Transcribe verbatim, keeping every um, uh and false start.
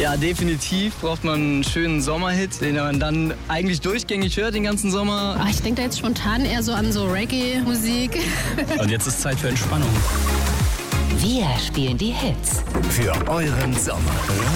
Ja, definitiv braucht man einen schönen Sommerhit, den man dann eigentlich durchgängig hört den ganzen Sommer. Ach, ich denke da jetzt spontan eher so an so Reggae-Musik. Und jetzt ist Zeit für Entspannung. Wir spielen die Hits für euren Sommer.